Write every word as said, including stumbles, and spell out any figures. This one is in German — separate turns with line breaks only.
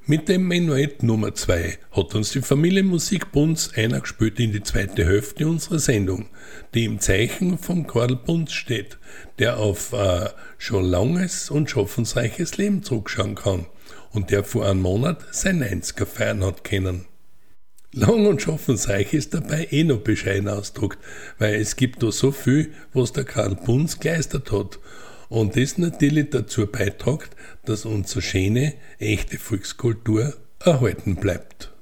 Mit dem Menuett Nummer zwei hat uns die Familienmusik Bunz eingespielt in die zweite Hälfte unserer Sendung, die im Zeichen von Karl Bunz steht, der auf ein schon langes und schaffensreiches Leben zurückschauen kann und der vor einem Monat sein neunziger feiern hat können. Lang und schaffensreich ist dabei eh noch bescheiden ausgedrückt, weil es gibt da so viel, was der Karl Bunz geleistet hat. Und das natürlich dazu beiträgt, dass unsere schöne, echte Volkskultur erhalten bleibt.